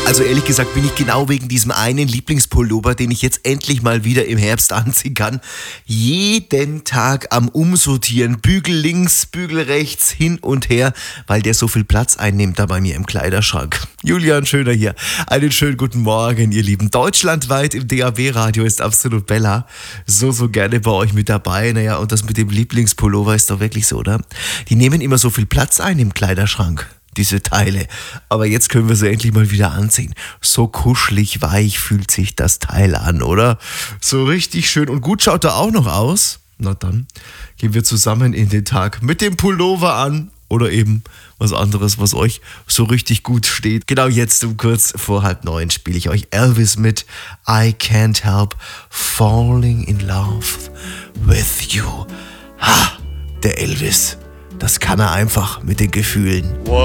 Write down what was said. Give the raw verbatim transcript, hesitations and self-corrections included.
Also ehrlich gesagt bin ich genau wegen diesem einen Lieblingspullover, den ich jetzt endlich mal wieder im Herbst anziehen kann, jeden Tag am Umsortieren. Bügel links, Bügel rechts, hin und her, weil der so viel Platz einnimmt da bei mir im Kleiderschrank. Julian Schöner hier. Einen schönen guten Morgen, ihr Lieben. Deutschlandweit im D A B-Radio ist Absolut Bella so, so gerne bei euch mit dabei. Naja, und das mit dem Lieblingspullover ist doch wirklich so, oder? Die nehmen immer so viel Platz ein im Kleiderschrank, diese Teile. Aber jetzt können wir sie endlich mal wieder anziehen. So kuschelig weich fühlt sich das Teil an, oder? So richtig schön. Und gut schaut er auch noch aus. Na dann gehen wir zusammen in den Tag mit dem Pullover an. Oder eben was anderes, was euch so richtig gut steht. Genau jetzt um kurz vor halb neun spiele ich euch Elvis mit I Can't Help Falling in Love with You. Ha, der Elvis. Das kann er einfach mit den Gefühlen.